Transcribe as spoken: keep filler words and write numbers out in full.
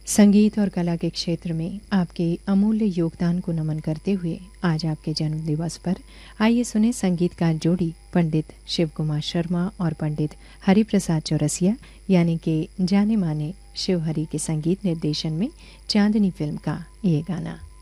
संगीत और कला के क्षेत्र में आपके अमूल्य योगदान को नमन करते हुए आज आपके जन्म दिवस पर आइए सुने संगीतकार जोड़ी पंडित शिव कुमार शर्मा और पंडित हरिप्रसाद चौरसिया यानी कि जाने माने शिवहरि के संगीत निर्देशन में चांदनी फिल्म का ये गाना।